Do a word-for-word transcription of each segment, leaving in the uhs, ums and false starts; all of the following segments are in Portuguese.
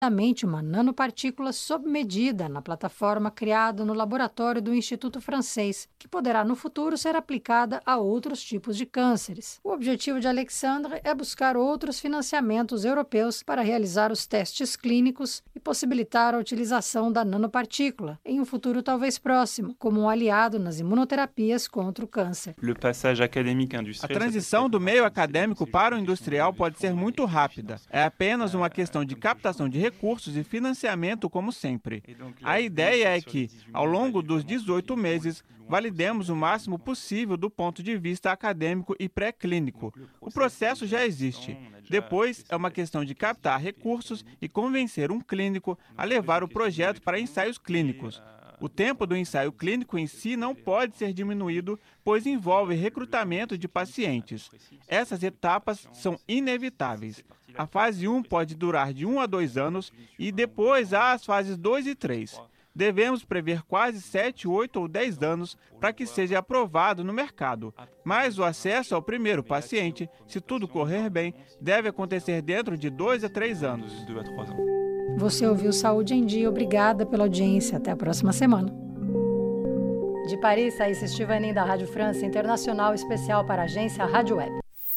uma nanopartícula sob medida na plataforma criada no laboratório do Instituto Francês, que poderá no futuro ser aplicada a outros tipos de cânceres. O objetivo de Alexandre é buscar outros financiamentos europeus para realizar os testes clínicos e possibilitar a utilização da nanopartícula em um futuro talvez próximo, como um aliado nas imunoterapias contra o câncer. A transição do meio acadêmico para o industrial pode ser muito rápida. É apenas uma questão de captação de recursos e financiamento, como sempre. A ideia é que, ao longo dos dezoito meses, validemos o máximo possível do ponto de vista acadêmico e pré-clínico. O processo já existe. Depois, é uma questão de captar recursos e convencer um clínico a levar o projeto para ensaios clínicos. O tempo do ensaio clínico em si não pode ser diminuído, pois envolve recrutamento de pacientes. Essas etapas são inevitáveis. A fase um pode durar de um a dois anos e depois há as fases dois e três. Devemos prever quase sete, oito ou dez anos para que seja aprovado no mercado. Mas o acesso ao primeiro paciente, se tudo correr bem, deve acontecer dentro de dois a três anos. Você ouviu Saúde em Dia. Obrigada pela audiência. Até a próxima semana. De Paris, Thaís Estivanin, da Rádio França Internacional, especial para a agência Rádio Web.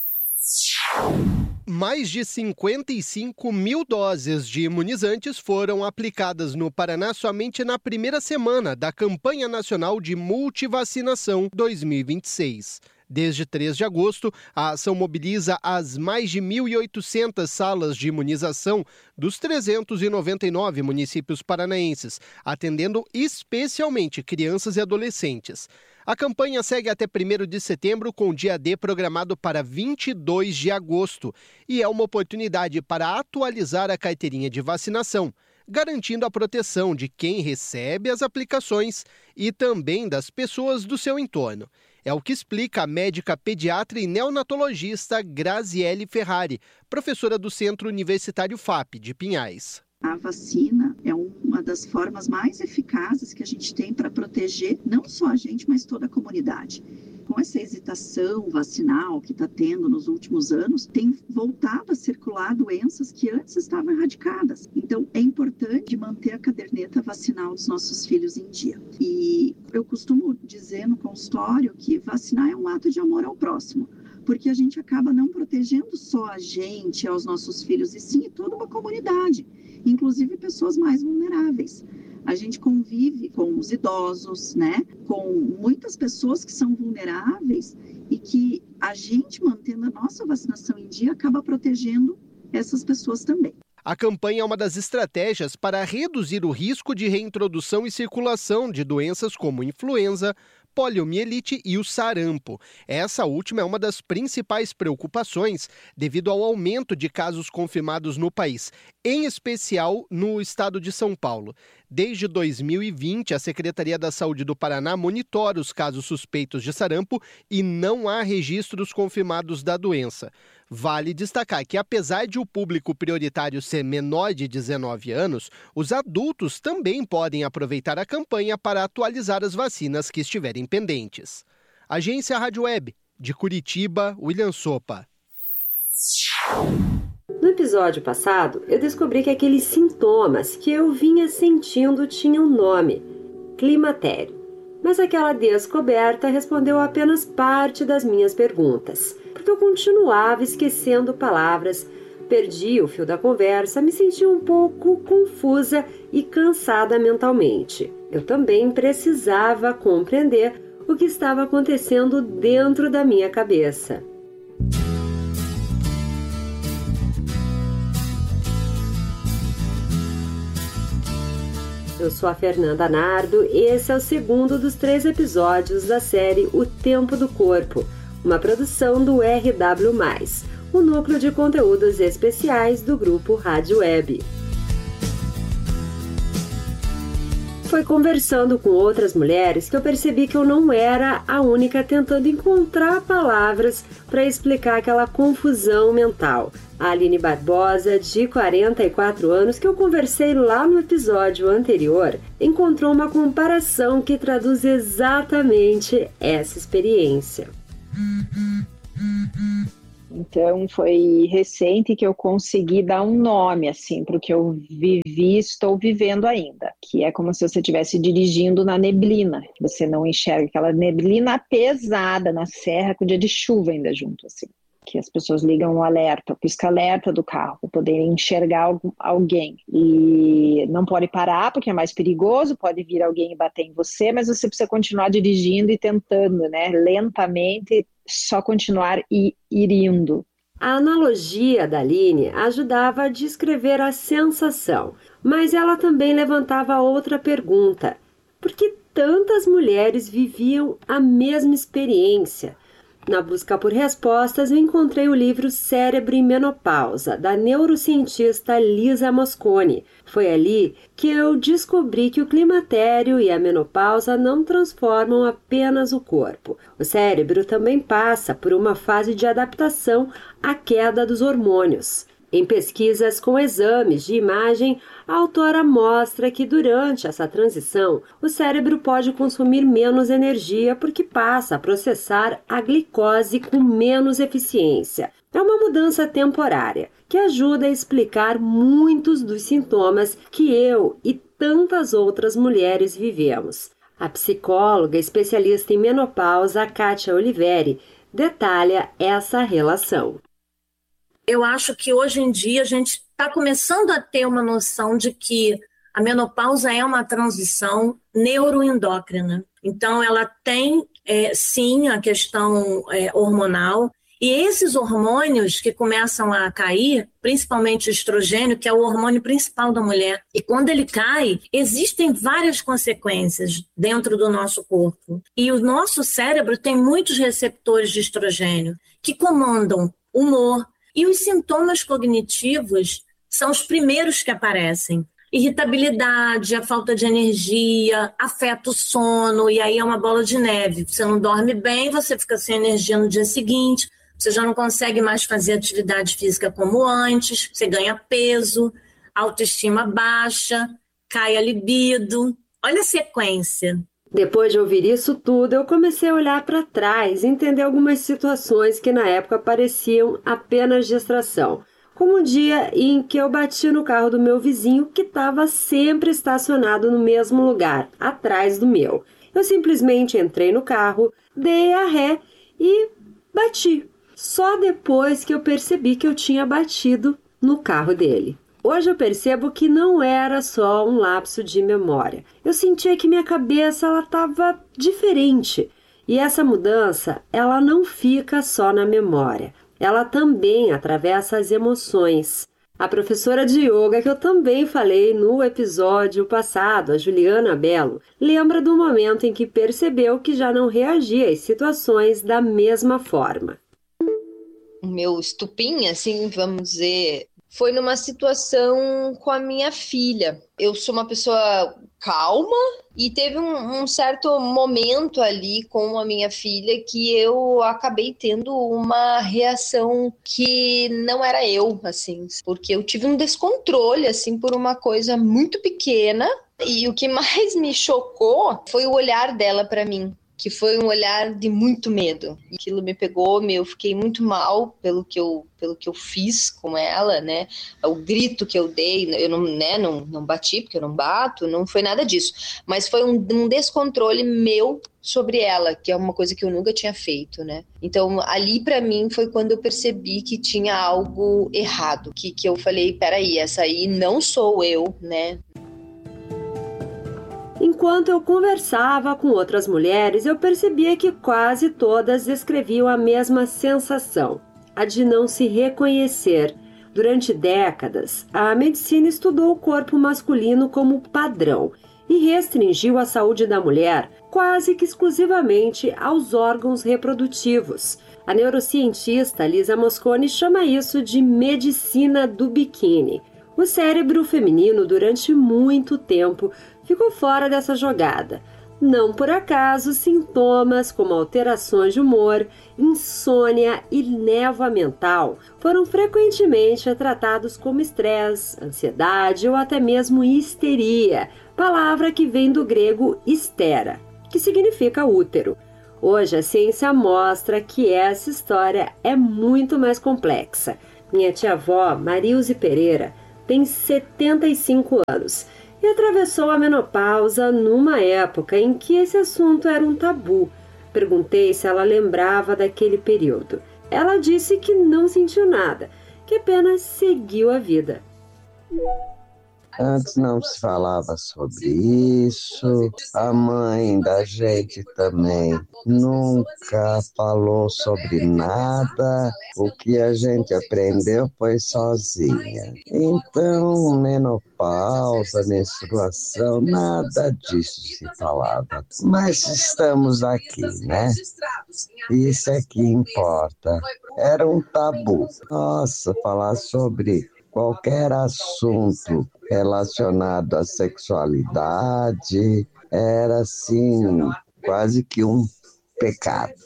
Mais de cinquenta e cinco mil doses de imunizantes foram aplicadas no Paraná somente na primeira semana da Campanha Nacional de Multivacinação dois mil e vinte e seis. Desde três de agosto, a ação mobiliza as mais de mil e oitocentas salas de imunização dos trezentos e noventa e nove municípios paranaenses, atendendo especialmente crianças e adolescentes. A campanha segue até primeiro de setembro, com o dia D programado para vinte e dois de agosto, e é uma oportunidade para atualizar a carteirinha de vacinação, garantindo a proteção de quem recebe as aplicações e também das pessoas do seu entorno. É o que explica a médica pediatra e neonatologista Graziele Ferrari, professora do Centro Universitário F A P de Pinhais. A vacina é uma das formas mais eficazes que a gente tem para proteger não só a gente, mas toda a comunidade. Com essa hesitação vacinal que está tendo nos últimos anos, tem voltado a circular doenças que antes estavam erradicadas. Então, é importante manter a caderneta vacinal dos nossos filhos em dia. E eu costumo dizer no consultório que vacinar é um ato de amor ao próximo, porque a gente acaba não protegendo só a gente, aos nossos filhos, e sim toda uma comunidade, inclusive pessoas mais vulneráveis. A gente convive com os idosos, né? Com muitas pessoas que são vulneráveis e que a gente, mantendo a nossa vacinação em dia, acaba protegendo essas pessoas também. A campanha é uma das estratégias para reduzir o risco de reintrodução e circulação de doenças como influenza, poliomielite e o sarampo. Essa última é uma das principais preocupações devido ao aumento de casos confirmados no país, em especial no estado de São Paulo. Desde dois mil e vinte, a Secretaria da Saúde do Paraná monitora os casos suspeitos de sarampo e não há registros confirmados da doença. Vale destacar que, apesar de o público prioritário ser menor de dezenove anos, os adultos também podem aproveitar a campanha para atualizar as vacinas que estiverem pendentes. Agência Rádio Web, de Curitiba, William Sopa. No episódio passado, eu descobri que aqueles sintomas que eu vinha sentindo tinham nome: climatério. Mas aquela descoberta respondeu apenas parte das minhas perguntas, porque eu continuava esquecendo palavras, perdi o fio da conversa, me senti um pouco confusa e cansada mentalmente. Eu também precisava compreender o que estava acontecendo dentro da minha cabeça. Eu sou a Fernanda Nardo e esse é o segundo dos três episódios da série O Tempo do Corpo, uma produção do R W mais, o núcleo de conteúdos especiais do grupo Rádio Web. Foi conversando com outras mulheres que eu percebi que eu não era a única tentando encontrar palavras para explicar aquela confusão mental. A Aline Barbosa, de quarenta e quatro anos, que eu conversei lá no episódio anterior, encontrou uma comparação que traduz exatamente essa experiência. Então foi recente que eu consegui dar um nome assim para o que eu vivi e estou vivendo ainda, que é como se você estivesse dirigindo na neblina, você não enxerga aquela neblina pesada na serra com dia de chuva ainda junto, assim, que as pessoas ligam o alerta, o pisca-alerta do carro para poderem enxergar alguém, e não pode parar porque é mais perigoso, pode vir alguém e bater em você, mas você precisa continuar dirigindo e tentando, né, lentamente, só continuar e ir indo. A analogia da Aline ajudava a descrever a sensação, mas ela também levantava outra pergunta: por que tantas mulheres viviam a mesma experiência? Na busca por respostas, eu encontrei o livro Cérebro em Menopausa, da neurocientista Lisa Mosconi. Foi ali que eu descobri que o climatério e a menopausa não transformam apenas o corpo. O cérebro também passa por uma fase de adaptação à queda dos hormônios. Em pesquisas com exames de imagem, a autora mostra que durante essa transição, o cérebro pode consumir menos energia porque passa a processar a glicose com menos eficiência. É uma mudança temporária que ajuda a explicar muitos dos sintomas que eu e tantas outras mulheres vivemos. A psicóloga especialista em menopausa, Kátia Oliveri, detalha essa relação. Eu acho que hoje em dia a gente está começando a ter uma noção de que a menopausa é uma transição neuroendócrina. Então, ela tem, é, sim, a questão é, hormonal. E esses hormônios que começam a cair, principalmente o estrogênio, que é o hormônio principal da mulher. E quando ele cai, existem várias consequências dentro do nosso corpo. E o nosso cérebro tem muitos receptores de estrogênio que comandam humor. E os sintomas cognitivos são os primeiros que aparecem. Irritabilidade, a falta de energia, afeta o sono, e aí é uma bola de neve. Você não dorme bem, você fica sem energia no dia seguinte, você já não consegue mais fazer atividade física como antes, você ganha peso, autoestima baixa, cai a libido. Olha a sequência. Depois de ouvir isso tudo, eu comecei a olhar para trás e entender algumas situações que na época pareciam apenas distração. Como um dia em que eu bati no carro do meu vizinho, que estava sempre estacionado no mesmo lugar, atrás do meu. Eu simplesmente entrei no carro, dei a ré e bati. Só depois que eu percebi que eu tinha batido no carro dele. Hoje eu percebo que não era só um lapso de memória. Eu sentia que minha cabeça ela estava diferente. E essa mudança, ela não fica só na memória. Ela também atravessa as emoções. A professora de yoga, que eu também falei no episódio passado, a Juliana Belo, lembra do momento em que percebeu que já não reagia às situações da mesma forma. O meu estupim, assim, vamos dizer, foi numa situação com a minha filha. Eu sou uma pessoa calma e teve um, um certo momento ali com a minha filha que eu acabei tendo uma reação que não era eu, assim, porque eu tive um descontrole, assim, por uma coisa muito pequena, e o que mais me chocou foi o olhar dela para mim, que foi um olhar de muito medo. E aquilo me pegou, eu fiquei muito mal pelo que eu, pelo que eu fiz com ela, né? O grito que eu dei, eu não, né, não, não bati, porque eu não bato, não foi nada disso. Mas foi um, um descontrole meu sobre ela, que é uma coisa que eu nunca tinha feito, né? Então, ali pra mim foi quando eu percebi que tinha algo errado, que, que eu falei, peraí, essa aí não sou eu, né? Enquanto eu conversava com outras mulheres, eu percebia que quase todas descreviam a mesma sensação, a de não se reconhecer. Durante décadas, a medicina estudou o corpo masculino como padrão e restringiu a saúde da mulher quase que exclusivamente aos órgãos reprodutivos. A neurocientista Lisa Mosconi chama isso de medicina do biquíni. O cérebro feminino, durante muito tempo, ficou fora dessa jogada. Não por acaso, sintomas como alterações de humor, insônia e névoa mental foram frequentemente tratados como estresse, ansiedade ou até mesmo histeria, palavra que vem do grego histera, que significa útero. Hoje a ciência mostra que essa história é muito mais complexa. Minha tia-avó, Marilze Pereira, tem setenta e cinco anos e atravessou a menopausa numa época em que esse assunto era um tabu. Perguntei se ela lembrava daquele período. Ela disse que não sentiu nada, que apenas seguiu a vida. Antes não se falava sobre isso, a mãe da gente também nunca falou sobre nada, o que a gente aprendeu foi sozinha. Então, menopausa, menstruação, nada disso se falava. Mas estamos aqui, né? Isso é que importa. Era um tabu. Nossa, falar sobre qualquer assunto relacionado à sexualidade era, assim, quase que um pecado.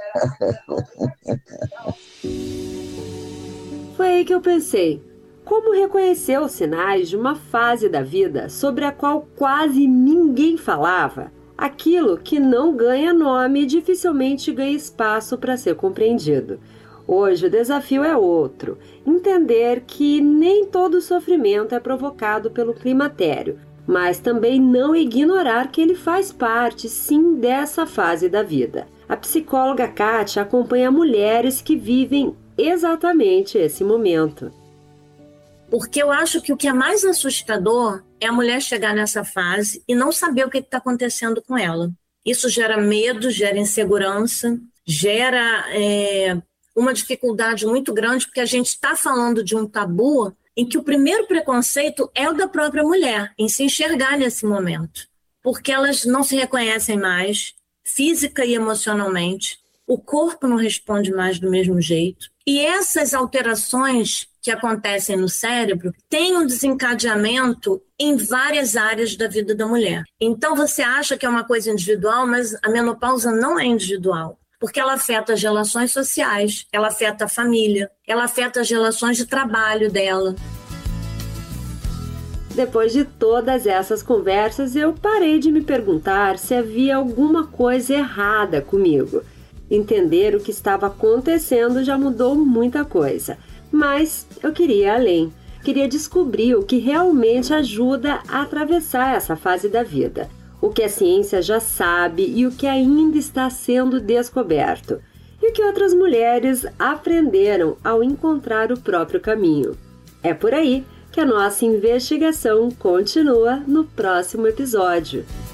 Foi aí que eu pensei, como reconhecer os sinais de uma fase da vida sobre a qual quase ninguém falava? Aquilo que não ganha nome e dificilmente ganha espaço para ser compreendido. Hoje o desafio é outro, entender que nem todo sofrimento é provocado pelo climatério, mas também não ignorar que ele faz parte, sim, dessa fase da vida. A psicóloga Kátia acompanha mulheres que vivem exatamente esse momento. Porque eu acho que o que é mais assustador é a mulher chegar nessa fase e não saber o que está acontecendo com ela. Isso gera medo, gera insegurança, gera... É... uma dificuldade muito grande, porque a gente está falando de um tabu em que o primeiro preconceito é o da própria mulher, em se enxergar nesse momento. Porque elas não se reconhecem mais, física e emocionalmente, o corpo não responde mais do mesmo jeito. E essas alterações que acontecem no cérebro têm um desencadeamento em várias áreas da vida da mulher. Então você acha que é uma coisa individual, mas a menopausa não é individual. Porque ela afeta as relações sociais, ela afeta a família, ela afeta as relações de trabalho dela. Depois de todas essas conversas, eu parei de me perguntar se havia alguma coisa errada comigo. Entender o que estava acontecendo já mudou muita coisa, mas eu queria ir além. Queria descobrir o que realmente ajuda a atravessar essa fase da vida. O que a ciência já sabe e o que ainda está sendo descoberto. E o que outras mulheres aprenderam ao encontrar o próprio caminho. É por aí que a nossa investigação continua no próximo episódio.